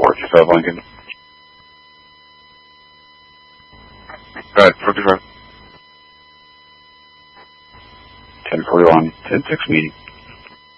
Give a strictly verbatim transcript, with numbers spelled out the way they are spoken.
report yourself, Lincoln. Go ahead, focus right. ten forty-one, ten six meeting.